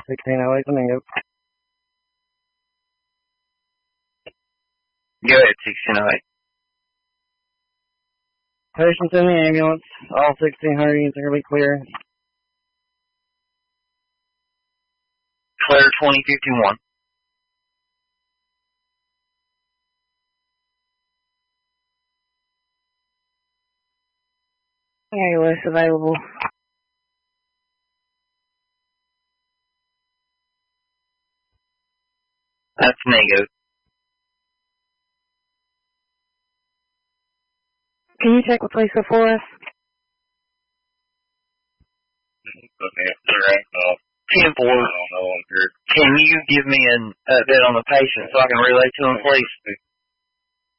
1608 Domingo. Go ahead, 1608. Patient's in the ambulance. All 1600 units are going to be clear. Clear 2051. Ambulance available. That's Nego. Can you check with Lisa for us? 10-4. Can you give me an update on the patient so I can relay to him, please?